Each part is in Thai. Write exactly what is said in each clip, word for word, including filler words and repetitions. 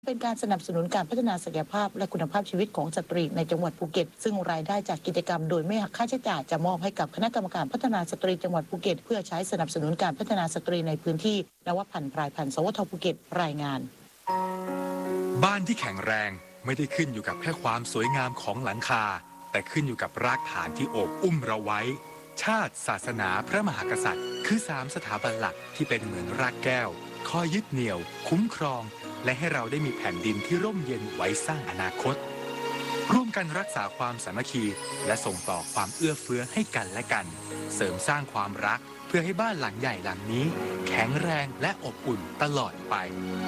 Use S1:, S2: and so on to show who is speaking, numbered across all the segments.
S1: เป็นการสนับสนุนการพัฒนาศักยภาพและคุณภาพชีวิตของสตรีในจังหวัดภูเก็ตซึ่งรายได้จากกิจกรรมโดยไม่หักค่าใช้จ่ายจะมอบให้กับคณะกรรมการพัฒนาสตรีจังหวัดภูเก็ตเพื่อใช้สนับสนุนการพัฒนาสตรีในพื้นที่นวพันธ์พรายพันธ์สวทภูเก็ตรายงาน
S2: บ้านที่แข็งแรงไม่ได้ขึ้นอยู่กับแค่ความสวยงามของหลังคาแต่ขึ้นอยู่กับรากฐานที่โอบอุ้มเราไว้ชาติศาสนาพระมหากษัตริย์คือสามสถาบันหลักที่เป็นเหมือนรากแก้วคอยยึดเหนี่ยวคุ้มครองและให้เราได้มีแผ่นดินที่ร่มเย็นไว้สร้างอนาคตร่วมกันรักษาความสามัคคีและส่งต่อความเอื้อเฟื้อให้กันและกันเสริมสร้างความรักเพื่อให้บ้านหลังใหญ่หลังนี้แข็งแรงและอบอุ่นตลอดไป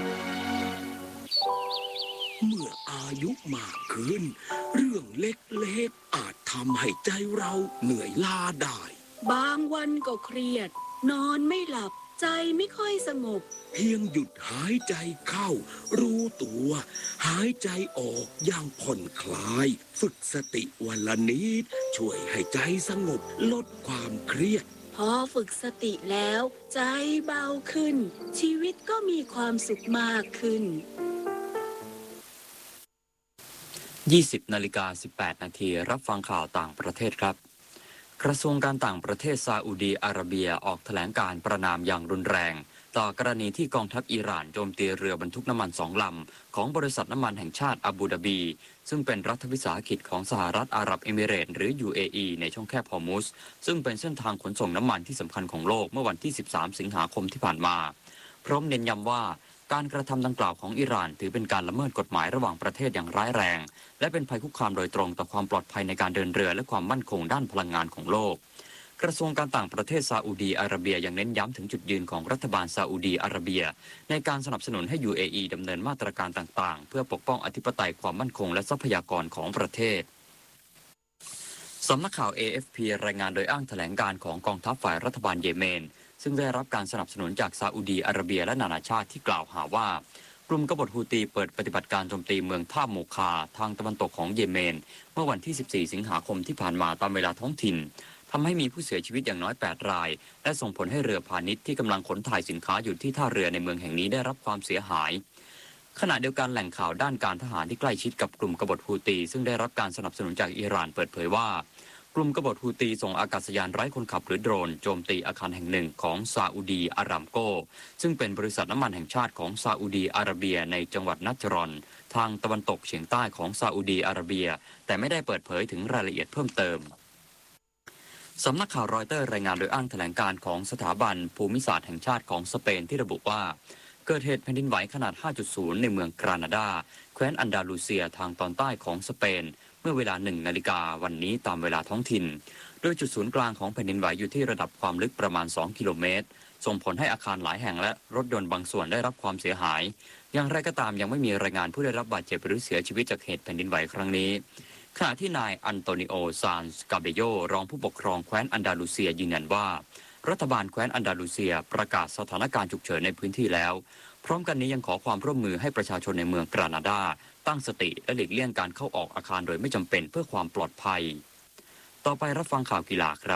S3: เมื่ออายุมากขึ้นเรื่องเล็กๆอาจทำให้ใจเราเหนื่อยล้าได้
S4: บางวันก็เครียดนอนไม่หลับใจไม่ค่อยสงบ
S3: เพียงหยุดหายใจเข้ารู้ตัวหายใจออกอย่างผ่อนคลายฝึกสติวันละนิดช่วยให้ใจสงบลดความเครียด
S4: พอฝึกสติแล้วใจเบาขึ้นชีวิตก็มีความสุขมากขึ้น
S5: ยี่สิบนาฬิกาสิบแปดนาทีรับฟังข่าวต่างประเทศครับกระทรวงการต่างประเทศซาอุดีอาระเบียออกแถลงการประณามอย่างรุนแรงต่อกรณีที่กองทัพอิหร่านโจมตีเรือบรรทุกน้ำมันสองลำของบริษัทน้ำมันแห่งชาติอาบูดาบีซึ่งเป็นรัฐวิสาหกิจของสหรัฐอาหรับเอมิเรตส์หรือ ยู เอ อี ในช่องแคบฮอร์มุซซึ่งเป็นเส้นทางขนส่งน้ำมันที่สำคัญของโลกเมื่อวันที่สิบสามสิงหาคมที่ผ่านมาพร้อมเน้นย้ำว่าการกระทำดังกล่าวของอิหร่านถือเป็นการละเมิดกฎหมายระหว่างประเทศอย่างร้ายแรงและเป็นภัยคุกคามโดยตรงต่อความปลอดภัยในการเดินเรือและความมั่นคงด้านพลังงานของโลกกระทรวงการต่างประเทศซาอุดีอาระเบียยังเน้นย้ำถึงจุดยืนของรัฐบาลซาอุดีอาระเบียในการสนับสนุนให้ ยู เอ อี ดำเนินมาตรการต่างๆเพื่อปกป้องอธิปไตยความมั่นคงและทรัพยากรของประเทศสำนักข่าว เอ เอฟ พี รายงานโดยอ้างแถลงการของกองทัพฝ่ายรัฐบาลเยเมนซึ่งได้รับการสนับสนุนจากซาอุดีอาระเบียและนานาชาติที่กล่าวหาว่ากลุ่มกบฏฮูตีเปิดปฏิบัติการโจมตีเมืองท่าโมคาทางตะวันตกของเยเมนเมื่อวันที่สิบสี่สิงหาคมที่ผ่านมาตามเวลาท้องถิ่นทำให้มีผู้เสียชีวิตอย่างน้อยแปดรายและส่งผลให้เรือพาณิชย์ที่กำลังขนถ่ายสินค้าอยู่ที่ท่าเรือในเมืองแห่งนี้ได้รับความเสียหายขณะเดียวกันแหล่งข่าวด้านการทหารที่ใกล้ชิดกับกลุ่มกบฏฮูตีซึ่งได้รับการสนับสนุนจากอิหร่านเปิดเผยว่ากลุ่มกบฏฮูตีส่งอากาศยานไร้คนขับหรือโดรนโจมตีอาคารแห่งหนึ่งของซาอุดีอารามโกซึ่งเป็นบริษัทน้ำมันแห่งชาติของซาอุดีอาระเบียในจังหวัดนัจรอนทางตะวันตกเฉียงใต้ของซาอุดีอาระเบียแต่ไม่ได้เปิดเผยถึงรายละเอียดเพิ่มเติมสำนักข่าวรอยเตอร์รายงานโดยอ้างแถลงการของสถาบันภูมิศาสตร์แห่งชาติของสเปนที่ระบุว่าเกิดเหตุแผ่นดินไหวขนาด ห้าจุดศูนย์ ในเมืองกรานาดาแคว้นอันดาลูเซียทางตอนใต้ของสเปนเมื่อเวลาหนึ่งนาฬิกาวันนี้ตามเวลาท้องถิ่นโดยจุดศูนย์กลางของแผ่นดินไหวอยู่ที่ระดับความลึกประมาณสองกิโลเมตรส่งผลให้อาคารหลายแห่งและรถยนต์บางส่วนได้รับความเสียหายอย่างไรก็ตามยังไม่มีรายงานผู้ได้รับบาดเจ็บหรือเสียชีวิตจากเหตุแผ่นดินไหวครั้งนี้ขณะที่นายอันโตนิโอซานสกาเบโยรองผู้ปกครองแคว้นอันดาลูเซียยืนยันว่ารัฐบาลแคว้นอันดาลูเซียประกาศสถานการณ์ฉุกเฉินในพื้นที่แล้วพร้อมกันนี้ยังขอความร่วมมือให้ประชาชนในเมืองกรานาดาตั้งสติและหลีกเลี่ยงการเข้าออกอาคารโดยไม่จำเป็นเพื่อความปลอดภัยต่อไปรับฟังข่าวกีฬาครับ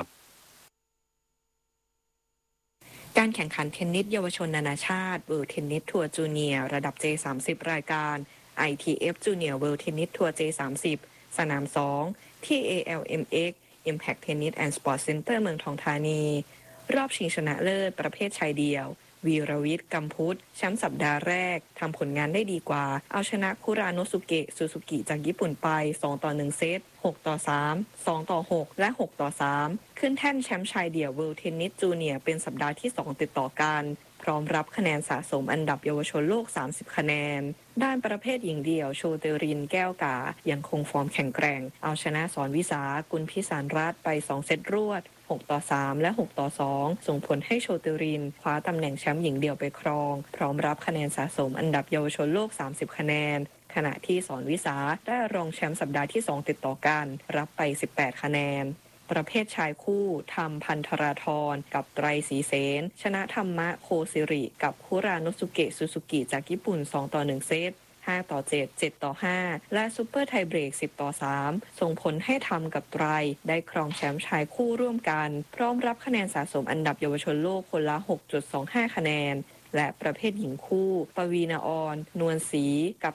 S6: การแข่งขันเทนนิสเยาวชนนานาชาติ World Tennis Tour Junior ระดับ เจ สามสิบ รายการ ไอ ที เอฟ Junior World Tennis Tour เจ สามสิบ สนามสองที่ เอ แอล เอ็ม เอ็กซ์ Impact Tennis and Sports Center เมืองทองธานีรอบชิงชนะเลิศประเภทชายเดี่ยววีรวิทย์กัมพุทธแชมป์สัปดาห์แรกทำผลงานได้ดีกว่าเอาชนะคุราโนสุเกะซูซูกิจากญี่ปุ่นไปสองต่อหนึ่งเซตหกต่อสาม สองต่อหกและหกต่อสามขึ้นแท่นแชมป์ชายเดี่ยว World Tennis Junior เป็นสัปดาห์ที่สองติดต่อกันพร้อมรับคะแนนสะสมอันดับเยาวชนโลกสามสิบคะแนนด้านประเภทหญิงเดี่ยวโชเตรินแก้วกายังคงฟอร์มแข็งแกร่งเอาชนะสอนวิสากุลพิสารรัตน์ไปสองเซตรวดหกต่อสามและหกต่อสองส่งผลให้โชเตรินคว้าตำแหน่งแชมป์หญิงเดี่ยวไปครองพร้อมรับคะแนนสะสมอันดับเยาวชนโลกสามสิบคะแนนขณะที่สอนวิสาได้รองแชมป์สัปดาห์ที่สองติดต่อกันรับไปสิบแปดคะแนนประเภทชายคู่ธรรมพันธราธรกับไตรศรีเสนชนะธรรมะโคสิริกับคุราโนสุเกะซูซูกิจากญี่ปุ่นสองต่อหนึ่งเซตห้าต่อเจ็ด เจ็ดต่อห้าและซุปเปอร์ไทเบรกสิบต่อสามส่งผลให้ธรรมกับไตรได้ครองแชมป์ชายคู่ร่วมกันพร้อมรับคะแนนสะสมอันดับเยาวชนโลกคนละ หกจุดสองห้า คะแนนและประเภทหญิงคู่ปวีณาออนนวลศรีกับ